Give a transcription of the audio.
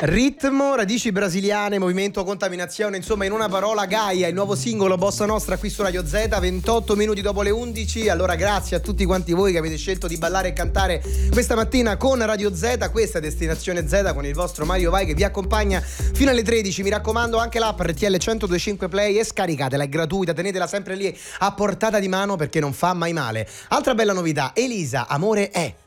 Ritmo, radici brasiliane, movimento, contaminazione, insomma in una parola Gaia, il nuovo singolo Bossa Nostra qui su Radio Z, 28 minuti dopo le 11. Allora grazie a tutti quanti voi che avete scelto di ballare e cantare questa mattina con Radio Z. Questa è Destinazione Z con il vostro Mario Vai che vi accompagna fino alle 13. Mi raccomando, anche l'app RTL 1025 Play e scaricatela, è gratuita, tenetela sempre lì a portata di mano perché non fa mai male. Altra bella novità, Elisa, Amore è.